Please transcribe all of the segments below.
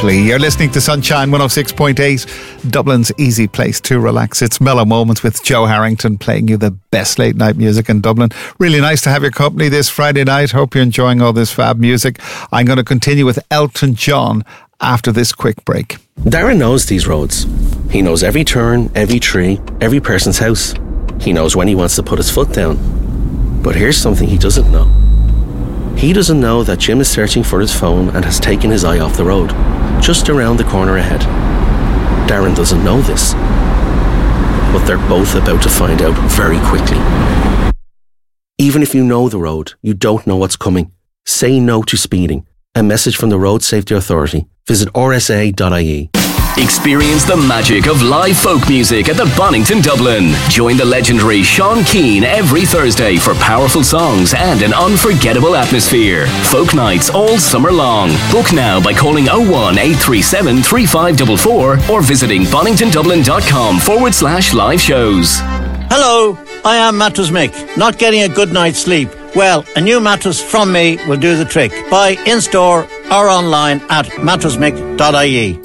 beautifully. You're listening to Sunshine 106.8, Dublin's easy place to relax. It's Mellow Moments with Joe Harrington, playing you the best late night music in Dublin. Really nice to have your company this Friday night. Hope you're enjoying all this fab music. I'm going to continue with Elton John after this quick break. Darren knows these roads. He knows every turn, every tree, every person's house. He knows when he wants to put his foot down. But here's something he doesn't know. He doesn't know that Jim is searching for his phone and has taken his eye off the road, just around the corner ahead. Darren doesn't know this, but they're both about to find out very quickly. Even if you know the road, you don't know what's coming. Say no to speeding. A message from the Road Safety Authority. Visit rsa.ie. Experience the magic of live folk music at the Bonington Dublin. Join the legendary Sean Keane every Thursday for powerful songs and an unforgettable atmosphere. Folk nights all summer long. Book now by calling 01 837 3544 or visiting boningtondublin.com/live shows. Hello, I am Mattress Mick. Not getting a good night's sleep? Well, a new mattress from me will do the trick. Buy in-store or online at mattressmick.ie.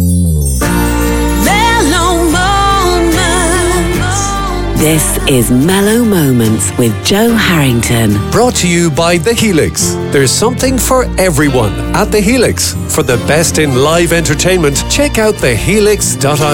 This is Mellow Moments with Joe Harrington. Brought to you by The Helix. There's something for everyone at The Helix. For the best in live entertainment, check out thehelix.ie.